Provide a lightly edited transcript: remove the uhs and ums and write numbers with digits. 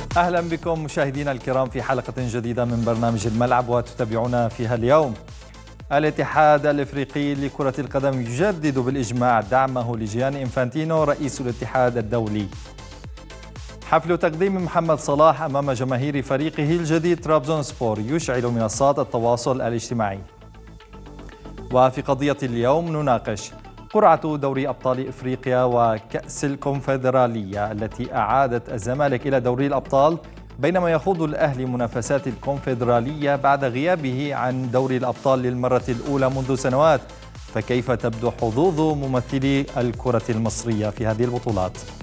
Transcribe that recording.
أهلا بكم مشاهدينا الكرام في حلقة جديدة من برنامج الملعب، وتتابعونا فيها اليوم. الاتحاد الإفريقي لكرة القدم يجدد بالإجماع دعمه لجياني إنفانتينو رئيس الاتحاد الدولي. حفل تقديم محمد صلاح أمام جماهير فريقه الجديد ترابزونسبور يشعل منصات التواصل الاجتماعي. وفي قضية اليوم نناقش قرعة دوري أبطال إفريقيا وكأس الكونفدرالية التي أعادت الزمالك إلى دوري الأبطال، بينما يخوض الأهلي منافسات الكونفدرالية بعد غيابه عن دوري الأبطال للمرة الأولى منذ سنوات. فكيف تبدو حظوظ ممثلي الكرة المصرية في هذه البطولات؟